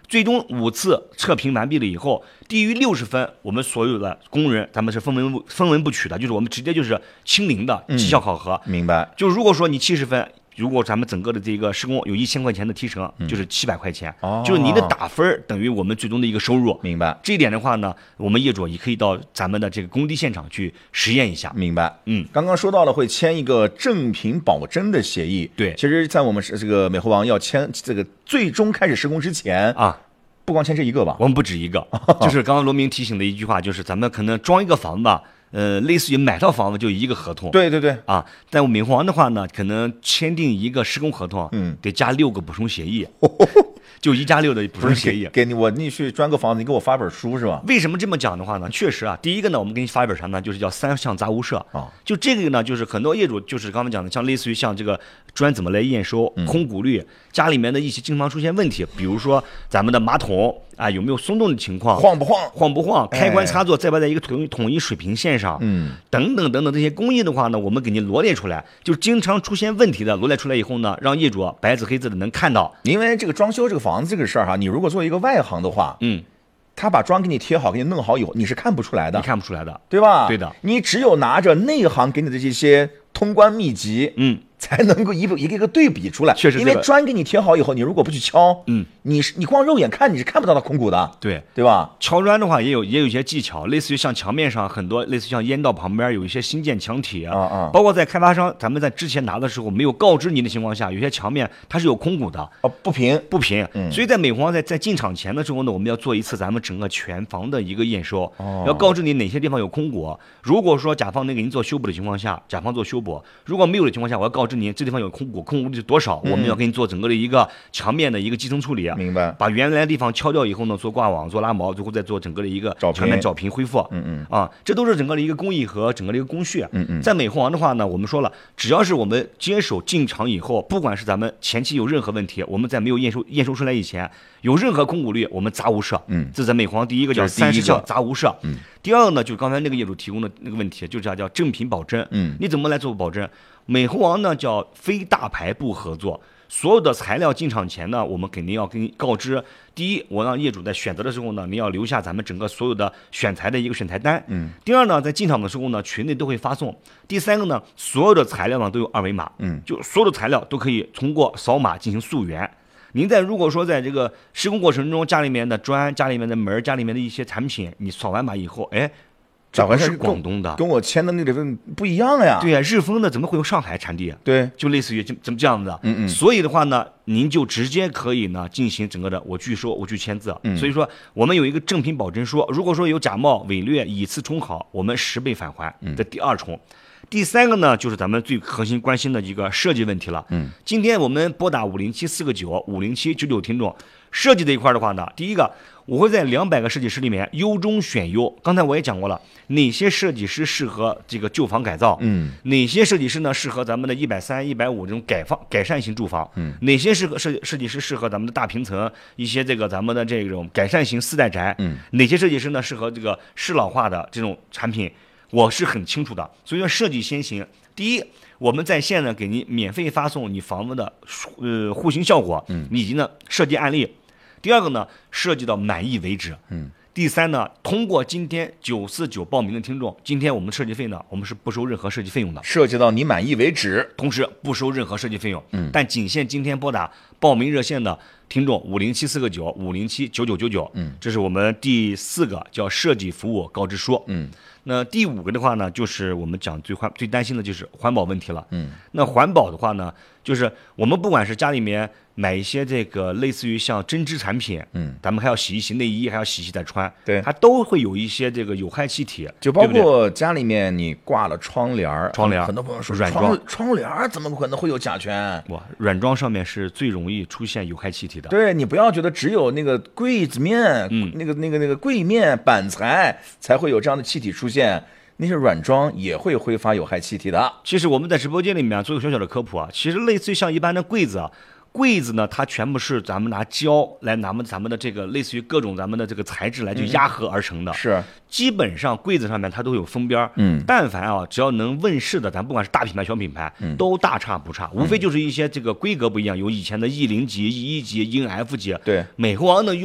最终5次测评完毕了以后，低于60分，我们所有的工人咱们是分文不取的，就是我们直接就是清零的绩效考核。 明白。 就如果说你70分。如果咱们整个的这个施工有1000块钱的提成，就是700块钱，就是你的打分等于我们最终的一个收入。 明白。 这一点的话呢，我们业主也可以到咱们的这个工地现场去实验一下。 明白。刚刚说到了会签一个正品保真的协议。 对， 其实，在我们这个美猴王要签这个最终开始施工之前啊。不光签这一个吧， 我们不止一个，就是刚刚罗明提醒的一句话，就是咱们可能装一个房子，类似于买套房子就一个合同。 对对对啊，在美猴王的话呢，可能签订一个施工合同，得加6个补充协议，就1+6的补充协议。 给你去装个房子，你给我发本书是吧？ 为什么这么讲的话呢？确实啊，第一个呢，我们给你发一本啥呢？就是叫3项杂物设啊。就这个呢，就是很多业主就是刚才讲的，像类似于像这个砖怎么来验收、空鼓率，家里面的一些经常出现问题，比如说咱们的马桶啊有没有松动的情况， 晃不晃， 开关插座在不在一个统一水平线上，等等这些工艺的话呢，我们给您罗列出来，就经常出现问题的罗列出来以后呢，让业主白纸黑字的能看到。 因为这个装修这个房子这个事儿哈，你如果做一个外行的话，他把砖给你贴好，给你弄好以后，你是看不出来的， 你看不出来的， 对吧？ 对的，你只有拿着内行给你的这些通关秘籍，才能够一个一个对比出来。 确实， 因为砖给你贴好以后，你如果不去敲，你光肉眼看你是看不到它空鼓的，对吧？ 敲砖的话也有一些技巧，类似于像墙面上很多类似像烟道旁边有一些新建墙体包括在开发商咱们在之前拿的时候没有告知您的情况下，有些墙面它是有空鼓的， 不平， 所以在美皇在进场前的时候呢，我们要做一次咱们整个全房的一个验收，要告知你哪些地方有空鼓。如果说甲方能给您做修补的情况下，甲方做修补；如果没有的情况下，我要告知您这地方有空鼓率是多少，我们要给你做整个的一个墙面的一个基层处理。 明白。 把原来的地方敲掉以后呢，做挂网、做拉毛，最后再做整个的一个墙面找平恢复。这都是整个的一个工艺和整个的一个工序。在美皇的话呢，我们说了，只要是我们接手进场以后，不管是咱们前期有任何问题，我们在没有验收出来以前，有任何空鼓率，我们杂无设。这是在美皇第一个叫30项杂无设。第二个呢，就是刚才那个业主提供的那个问题，就是叫正品保真。你怎么来做保真？美猴王呢叫非大牌不合作，所有的材料进场前呢，我们肯定要跟你告知。第一，我让业主在选择的时候呢，你要留下咱们整个所有的选材的一个选材单。第二呢，在进场的时候呢，群内都会发送。第三个呢，所有的材料呢都有2维码。就所有的材料都可以通过扫码进行溯源。您如果说在这个施工过程中，家里面的砖、家里面的门、家里面的一些产品，你扫完码以后， 咋回事？ 是广东的， 跟我签的那个不一样呀。 对呀，日丰的怎么会有上海产地？ 对， 就类似于这样的。所以的话呢，您就直接可以呢进行整个的我拒收、我拒签字。所以说我们有一个正品保真说，如果说有假冒、伪劣、以次充好，我们10倍返还。这第2重。第三个呢，就是咱们最核心关心的一个设计问题了。今天我们拨打507-4个9、507-99听众，设计这一块的话呢，第一个我会在200个设计师里面优中选优。刚才我也讲过了，哪些设计师适合这个旧房改造，哪些设计师呢适合咱们的130、150这种改善型住房，哪些设计师适合咱们的大平层一些这个咱们的这种改善型4代宅，哪些设计师呢适合这个适老化的这种产品。我是很清楚的，所以说设计先行。第一，我们在线呢给您免费发送你房子的户型效果，以及呢设计案例。第二个呢，设计到满意为止。第三呢，通过今天949报名的听众，今天我们设计费呢，我们是不收任何设计费用的， 设计到你满意为止， 同时不收任何设计费用。但仅限今天拨打报名热线的听众507-4个9、507-9999。这是我们第4个叫设计服务告知书。那第5个的话呢，就是我们讲最担心的就是环保问题了。那环保的话呢，就是我们不管是家里面买一些这个类似于像针织产品，咱们还要洗内衣，还要洗再穿， 对， 它都会有一些这个有害气体， 就包括家里面你挂了窗帘，很多朋友说软装窗帘怎么可能会有甲醛？ 软装上面是最容易出现有害气体的。 对，你不要觉得只有那个柜子面，那个柜面板材才会有这样的气体出现。那些软装也会挥发有害气体的。 其实我们在直播间里面做个小小的科普啊，其实类似于像一般的柜子呢，它全部是咱们拿胶来咱们的这个类似于各种咱们的这个材质来去压合而成的。 是， 基本上柜子上面它都有封边。但凡啊，只要能问世的，咱不管是大品牌小品牌，都大差不差，无非就是一些这个规格不一样，有以前的E0级、E1级、ENF 级。 对， 美猴王呢